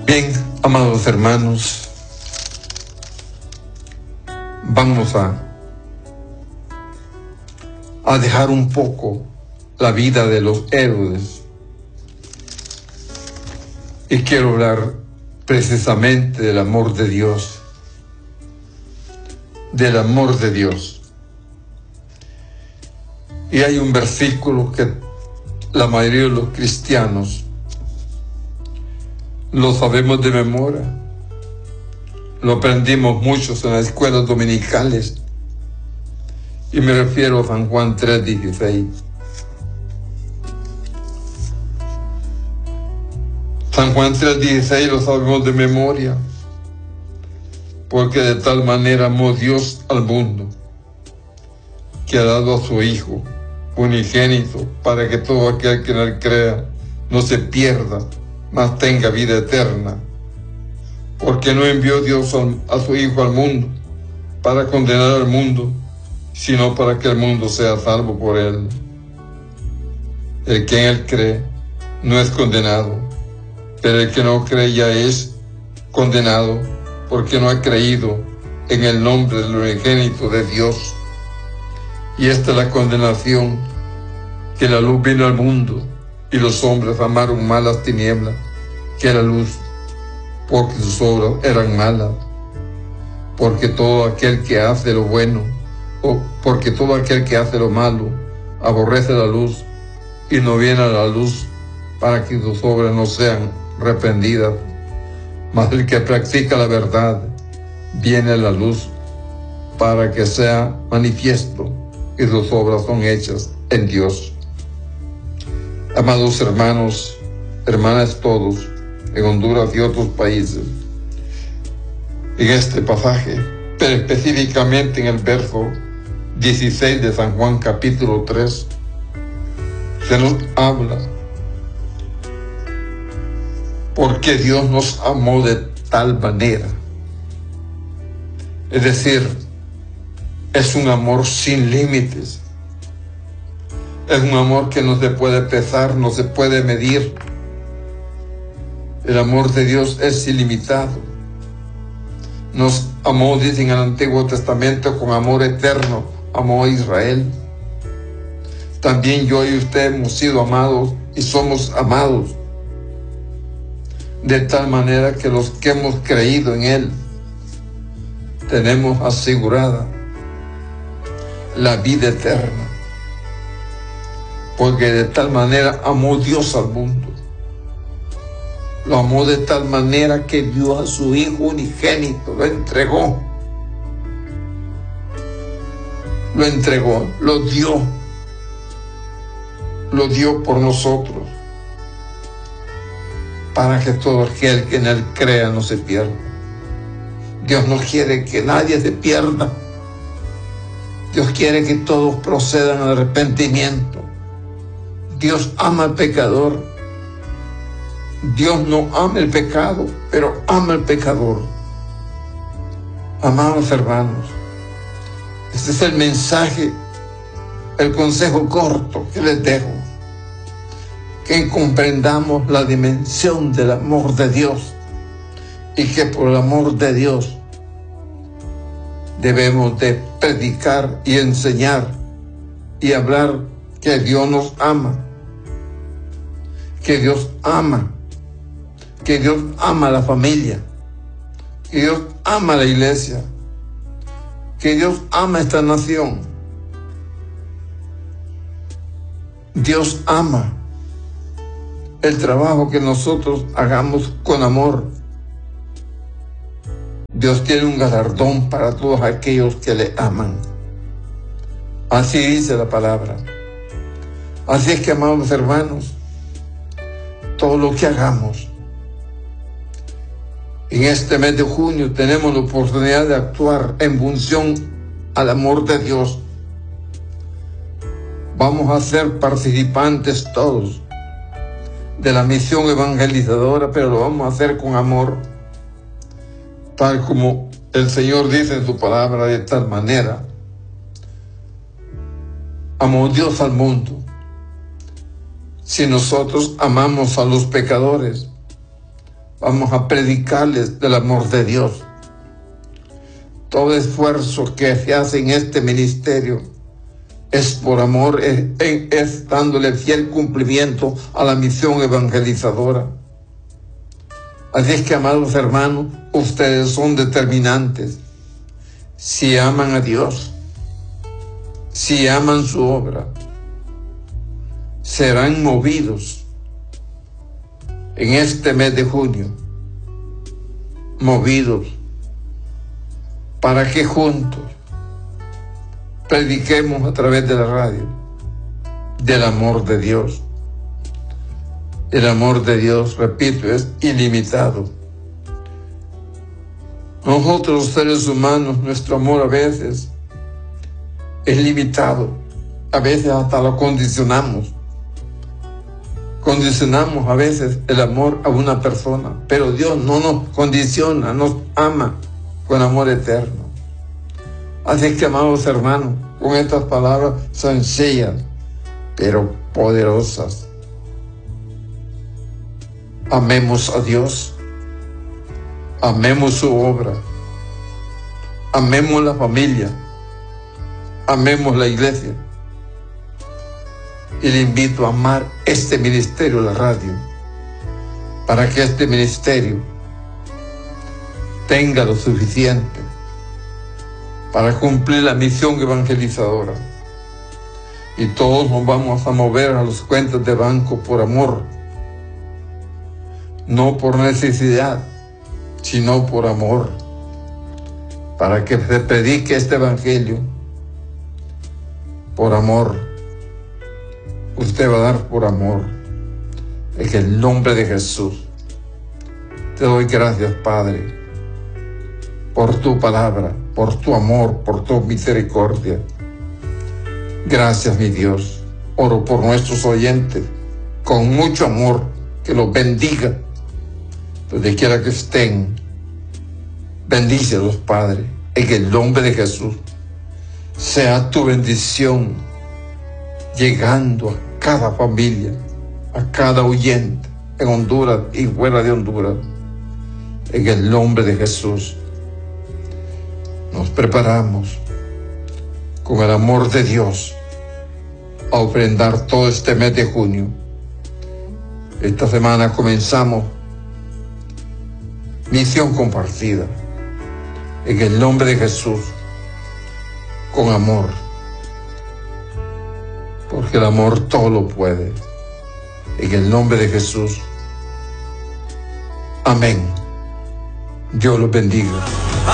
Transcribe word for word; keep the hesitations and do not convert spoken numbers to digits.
Bien, amados hermanos, vamos a, a dejar un poco la vida de los héroes. Y quiero hablar precisamente del amor de Dios, del amor de Dios. Y hay un versículo que la mayoría de los cristianos lo sabemos de memoria. Lo aprendimos muchos en las escuelas dominicales. Y me refiero a San Juan tres dieciséis. San Juan tres dieciséis lo sabemos de memoria. Porque de tal manera amó Dios al mundo, que ha dado a su Hijo unigénito, para que todo aquel que en él crea no se pierda, mas tenga vida eterna. Porque no envió Dios a su Hijo al mundo para condenar al mundo, sino para que el mundo sea salvo por él. El que en él cree no es condenado, pero el que no cree ya es condenado, porque no ha creído en el nombre del unigénito de Dios. Y esta es la condenación, que la luz vino al mundo, y los hombres amaron más las tinieblas que la luz, porque sus obras eran malas. Porque todo aquel que hace lo bueno, o porque todo aquel que hace lo malo, aborrece la luz, y no viene a la luz, para que sus obras no sean reprendidas. Mas el que practica la verdad viene a la luz, para que sea manifiesto que sus obras son hechas en Dios. Amados hermanos, hermanas todos, en Honduras y otros países, en este pasaje, pero específicamente en el verso dieciséis de San Juan capítulo tres, se nos habla porque Dios nos amó de tal manera. Es decir, es un amor sin límites. Es un amor que no se puede pesar, no se puede medir. El amor de Dios es ilimitado. Nos amó, dice en el Antiguo Testamento, con amor eterno, amó a Israel. También yo y usted hemos sido amados y somos amados. De tal manera que los que hemos creído en Él, tenemos asegurada la vida eterna. Porque de tal manera amó Dios al mundo. Lo amó de tal manera que dio a su Hijo unigénito, lo entregó. Lo entregó, lo dio. Lo dio por nosotros. Para que todo aquel que en Él crea no se pierda. Dios no quiere que nadie se pierda. Dios quiere que todos procedan al arrepentimiento. Dios ama al pecador. Dios no ama el pecado, pero ama al pecador. Amados hermanos, este es el mensaje, el consejo corto que les dejo. Que comprendamos la dimensión del amor de Dios y que por el amor de Dios debemos de predicar y enseñar y hablar que Dios nos ama, que Dios ama, que Dios ama a la familia, que Dios ama a la iglesia, que Dios ama a esta nación. Dios ama el trabajo que nosotros hagamos con amor. Dios tiene un galardón para todos aquellos que le aman. Así dice la palabra. Así es que, amados hermanos, todo lo que hagamos en este mes de junio tenemos la oportunidad de actuar en función al amor de Dios. Vamos a ser participantes todos de la misión evangelizadora, pero lo vamos a hacer con amor, tal como el Señor dice en su palabra. De tal manera amó Dios al mundo. Si nosotros amamos a los pecadores, vamos a predicarles del amor de Dios. Todo esfuerzo que se hace en este ministerio es por amor, es, es dándole fiel cumplimiento a la misión evangelizadora. Así es que, amados hermanos, ustedes son determinantes. Si aman a Dios, si aman su obra, serán movidos en este mes de junio, movidos para que juntos prediquemos a través de la radio del amor de Dios. El amor de Dios, repito, es ilimitado. Nosotros los seres humanos, nuestro amor a veces es limitado. A veces hasta lo condicionamos. Condicionamos a veces el amor a una persona, pero Dios no nos condiciona, nos ama con amor eterno. Así que, amados hermanos, con estas palabras sencillas, pero poderosas, amemos a Dios, amemos su obra, amemos la familia, amemos la iglesia. Y le invito a amar este ministerio, la radio, para que este ministerio tenga lo suficiente para cumplir la misión evangelizadora. Y todos nos vamos a mover a las cuentas de banco por amor, no por necesidad, sino por amor, para que se predique este evangelio por amor. Usted va a dar por amor, en el nombre de Jesús. Te doy gracias, Padre, por tu palabra, por tu amor, por tu misericordia. Gracias, mi Dios. Oro por nuestros oyentes, con mucho amor, que los bendiga, donde quiera que estén. Bendícelos, Padre, en el nombre de Jesús. Sea tu bendición llegando a cada familia, a cada oyente, en Honduras y fuera de Honduras. En el nombre de Jesús. Nos preparamos con el amor de Dios a ofrendar todo este mes de junio. Esta semana comenzamos misión compartida. En el nombre de Jesús, con amor. Porque el amor todo lo puede. En el nombre de Jesús. Amén. Dios los bendiga.